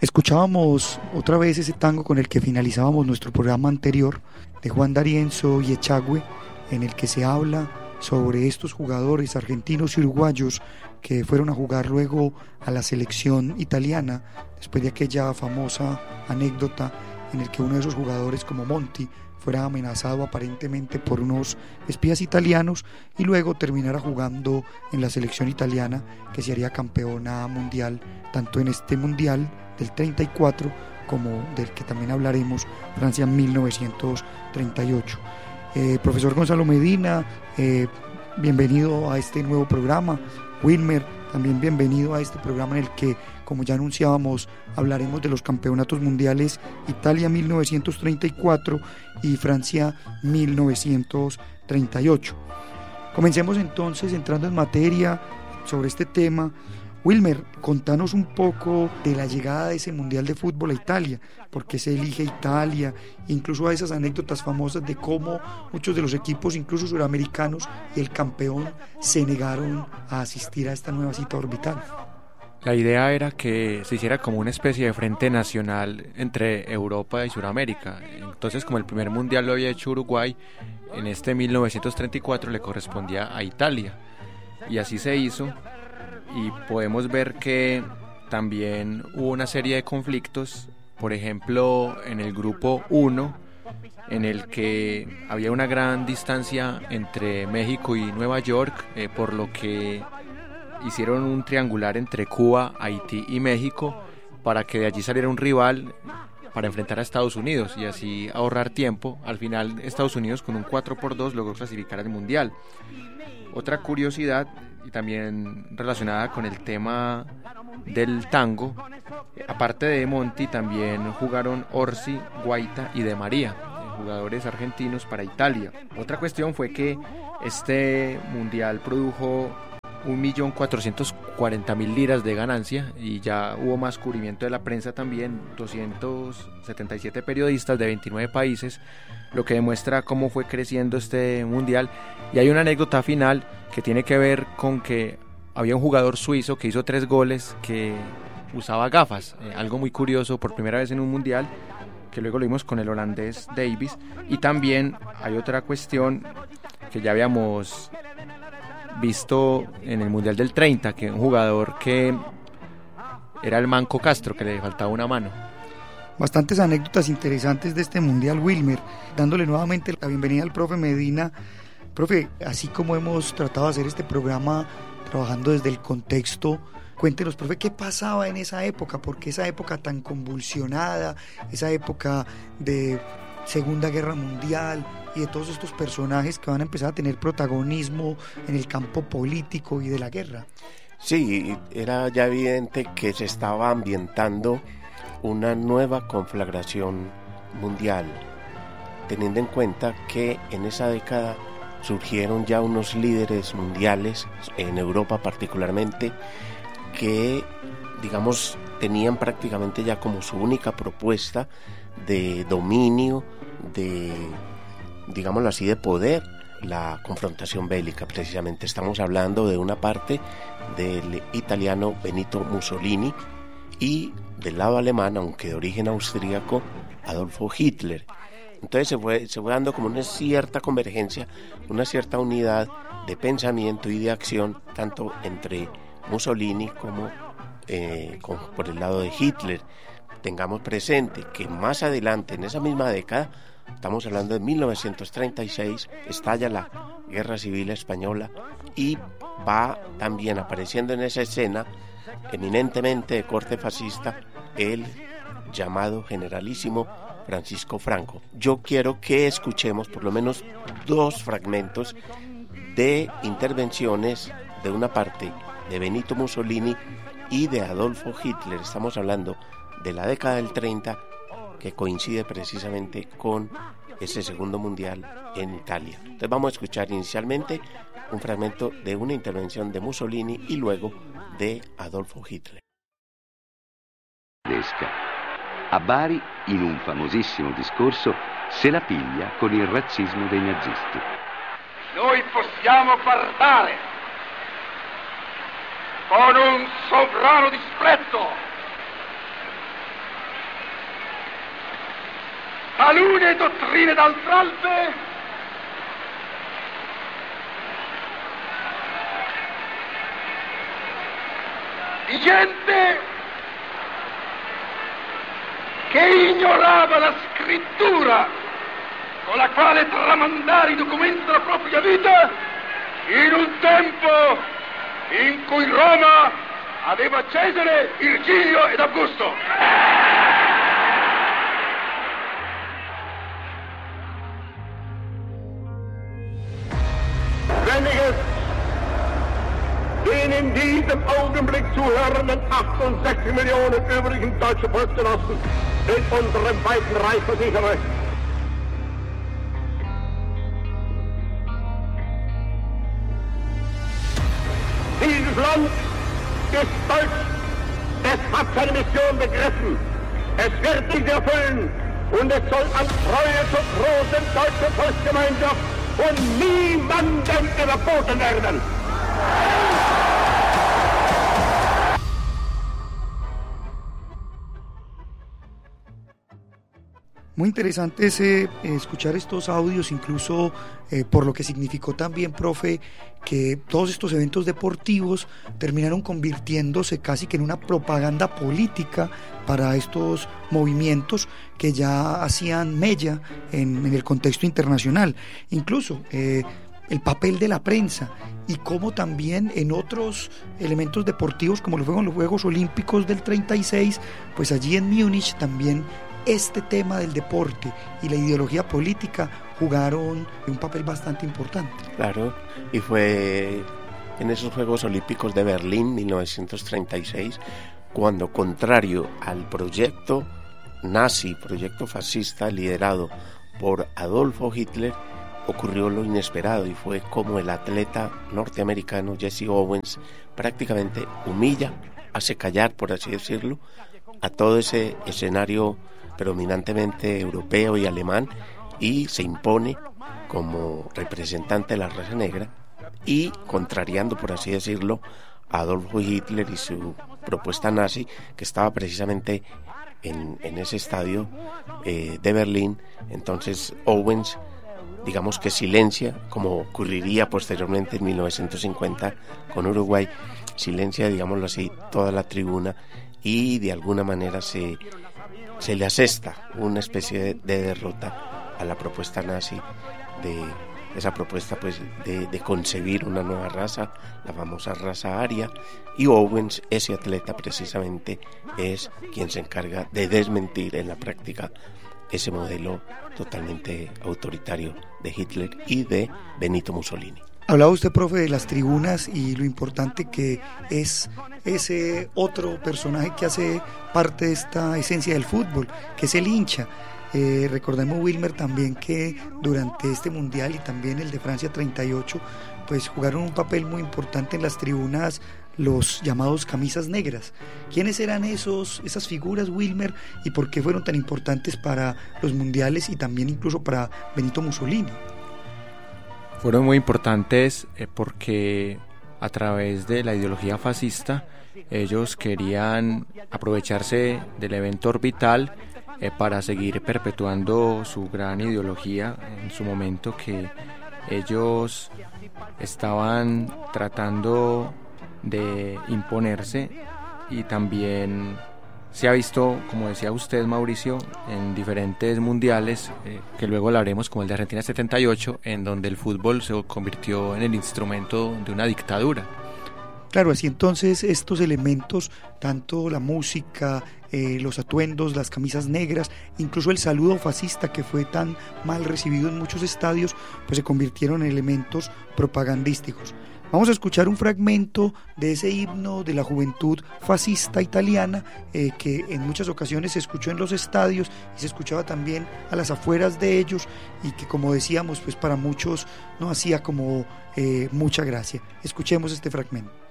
Escuchábamos otra vez ese tango con el que finalizábamos nuestro programa anterior de Juan D'Arienzo y Echagüe, en el que se habla sobre estos jugadores argentinos y uruguayos que fueron a jugar luego a la selección italiana después de aquella famosa anécdota en el que uno de esos jugadores, como Monti, fuera amenazado aparentemente por unos espías italianos y luego terminara jugando en la selección italiana, que se haría campeona mundial tanto en este mundial del 34 como del que también hablaremos, Francia 1938. Profesor Gonzalo Medina, bienvenido a este nuevo programa. Wilmer, también bienvenido a este programa en el que, como ya anunciábamos, hablaremos de los campeonatos mundiales Italia 1934 y Francia 1938. Comencemos entonces entrando en materia sobre este tema. Wilmer, contanos un poco de la llegada de ese Mundial de Fútbol a Italia, por qué se elige Italia, incluso a esas anécdotas famosas de cómo muchos de los equipos, incluso suramericanos, y el campeón se negaron a asistir a esta nueva cita orbital. La idea era que se hiciera como una especie de frente nacional entre Europa y Suramérica. Entonces, como el primer mundial lo había hecho Uruguay, en este 1934 le correspondía a Italia. Y así se hizo. Y podemos ver que también hubo una serie de conflictos, por ejemplo, en el grupo 1, en el que había una gran distancia entre México y Nueva York, por lo que hicieron un triangular entre Cuba, Haití y México para que de allí saliera un rival para enfrentar a Estados Unidos y así ahorrar tiempo. Al final Estados Unidos con un 4-2 logró clasificar al Mundial. Otra curiosidad, y también relacionada con el tema del tango, aparte de Monti también jugaron Orsi, Guaita y De María, jugadores argentinos para Italia. Otra cuestión fue que este mundial produjo 1.440.000 liras de ganancia y ya hubo más cubrimiento de la prensa también, 277 periodistas de 29 países, lo que demuestra cómo fue creciendo este mundial. Y hay una anécdota final que tiene que ver con que había un jugador suizo que hizo 3 goles que usaba gafas, algo muy curioso por primera vez en un mundial, que luego lo vimos con el holandés Davis. Y también hay otra cuestión que ya habíamos visto en el Mundial del 30, que un jugador que era el Manco Castro, que le faltaba una mano. Bastantes anécdotas interesantes de este Mundial, Wilmer, dándole nuevamente la bienvenida al profe Medina. Profe, así como hemos tratado de hacer este programa trabajando desde el contexto, cuéntenos, profe, ¿qué pasaba en esa época? ¿Por qué esa época tan convulsionada, esa época de Segunda Guerra Mundial y de todos estos personajes que van a empezar a tener protagonismo en el campo político y de la guerra? Sí, era ya evidente que se estaba ambientando una nueva conflagración mundial, teniendo en cuenta que en esa década surgieron ya unos líderes mundiales, en Europa particularmente, que, digamos, tenían prácticamente ya como su única propuesta de dominio, de, digámoslo así, de poder, la confrontación bélica. Precisamente estamos hablando de una parte del italiano Benito Mussolini y del lado alemán, aunque de origen austríaco, Adolfo Hitler. Entonces se fue dando como una cierta convergencia, una cierta unidad de pensamiento y de acción, tanto entre Mussolini como por el lado de Hitler. Tengamos presente que más adelante, en esa misma década, estamos hablando de 1936, estalla la Guerra Civil Española y va también apareciendo en esa escena, eminentemente de corte fascista, el llamado generalísimo Francisco Franco. Yo quiero que escuchemos por lo menos 2 fragmentos de intervenciones de una parte de Benito Mussolini y de Adolfo Hitler. Estamos hablando de la década del 30, que coincide precisamente con ese segundo mundial en Italia. Entonces vamos a escuchar inicialmente un fragmento de una intervención de Mussolini y luego de Adolfo Hitler. A Bari, in un famosissimo discorso, se la piglia con il razzismo dei nazisti. Noi possiamo parlare con un sovrano disprezzo talune dottrine d'altralpe di gente che ignorava la scrittura con la quale tramandare i documenti della propria vita in un tempo in cui Roma aveva Cesare, Virgilio ed Augusto. Den in diesem Augenblick zuhörenden 68 Millionen übrigen deutschen Volksgenossen in unserem weiten Reich versichere. Dieses Land ist deutsch, es hat seine Mission begriffen, es wird sich erfüllen und es soll an Treue zur großen deutschen Volksgemeinschaft von niemandem überboten werden. Muy interesante escuchar estos audios, incluso por lo que significó también, profe, que todos estos eventos deportivos terminaron convirtiéndose casi que en una propaganda política para estos movimientos que ya hacían mella en el contexto internacional. Incluso el papel de la prensa y cómo también en otros elementos deportivos, como lo fueron los Juegos Olímpicos del 36, pues allí en Múnich también este tema del deporte y la ideología política jugaron un papel bastante importante. Claro, y fue en esos Juegos Olímpicos de Berlín 1936 cuando, contrario al proyecto nazi, proyecto fascista liderado por Adolfo Hitler, ocurrió lo inesperado y fue como el atleta norteamericano Jesse Owens prácticamente humilla, hace callar, por así decirlo, a todo ese escenario predominantemente europeo y alemán, y se impone como representante de la raza negra y contrariando, por así decirlo, a Adolfo Hitler y su propuesta nazi, que estaba precisamente en ese estadio de Berlín. Entonces Owens, digamos que silencia, como ocurriría posteriormente en 1950 con Uruguay, silencia, digámoslo así, toda la tribuna, y de alguna manera se le asesta una especie de derrota a la propuesta nazi, de esa propuesta pues de concebir una nueva raza, la famosa raza aria, y Owens, ese atleta precisamente, es quien se encarga de desmentir en la práctica ese modelo totalmente autoritario de Hitler y de Benito Mussolini. Hablaba usted, profe, de las tribunas y lo importante que es ese otro personaje que hace parte de esta esencia del fútbol, que es el hincha. Recordemos, Wilmer, también que durante este mundial y también el de Francia 38, pues jugaron un papel muy importante en las tribunas los llamados camisas negras. ¿Quiénes eran esas figuras, Wilmer, y por qué fueron tan importantes para los mundiales y también incluso para Benito Mussolini? Fueron muy importantes porque a través de la ideología fascista ellos querían aprovecharse del evento orbital para seguir perpetuando su gran ideología en su momento, que ellos estaban tratando de imponerse. Y también se ha visto, como decía usted, Mauricio, en diferentes mundiales, que luego hablaremos, como el de Argentina 78, en donde el fútbol se convirtió en el instrumento de una dictadura. Claro, así entonces estos elementos, tanto la música, los atuendos, las camisas negras, incluso el saludo fascista que fue tan mal recibido en muchos estadios, pues se convirtieron en elementos propagandísticos. Vamos a escuchar un fragmento de ese himno de la juventud fascista italiana que en muchas ocasiones se escuchó en los estadios y se escuchaba también a las afueras de ellos, y que, como decíamos, pues para muchos no hacía como mucha gracia. Escuchemos este fragmento.